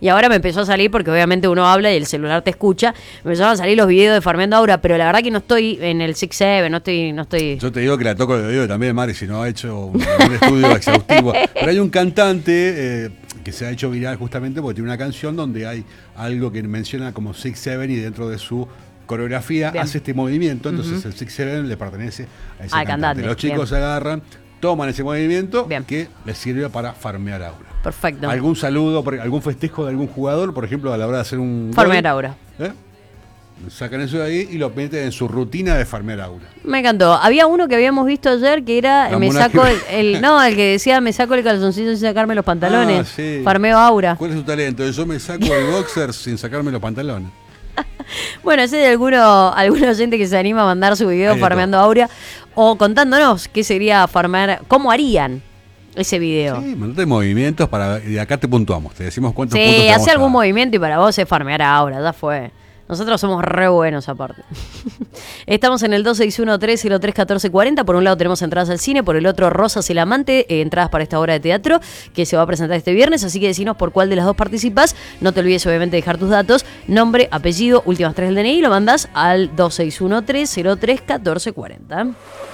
Y ahora me empezó a salir, porque obviamente uno habla y el celular te escucha, me empezaron a salir los videos de Farmeando Aura, pero la verdad que no estoy en el 6-7, no estoy... Yo te digo que la toco de oído también, Mari, si no ha hecho un estudio exhaustivo. Pero hay un cantante que se ha hecho viral justamente porque tiene una canción donde hay algo que menciona como 6-7 y dentro de su coreografía hace este movimiento, entonces el 6-7 le pertenece a ese cantante. Los chicos se agarran, toman ese movimiento que les sirve para farmear aura. Perfecto. ¿Algún saludo, algún festejo de algún jugador, por ejemplo, a la hora de hacer un farmear aura? Sacan eso de ahí y lo meten en su rutina de farmear aura. Me encantó. Había uno que habíamos visto ayer que era el que decía me saco el calzoncillo sin sacarme los pantalones. Sí. Farmeo aura. ¿Cuál es su talento? Yo me saco el boxer sin sacarme los pantalones. Bueno, ese de alguno oyente que se anima a mandar su video farmeando aura o contándonos qué sería farmear, cómo harían ese video. Sí, mandate movimientos y acá te puntuamos, te decimos cuántos puntos te Sí, vamos hace a algún dar. movimiento y para vos es farmear aura, ya fue. Nosotros somos re buenos aparte. Estamos en el 261-303-1440. Por un lado tenemos entradas al cine, por el otro Rosas el Amante, entradas para esta obra de teatro que se va a presentar este viernes, así que decinos por cuál de las dos participás. No te olvides obviamente dejar tus datos, nombre, apellido, últimas 3 del DNI, lo mandás al 261-303-1440.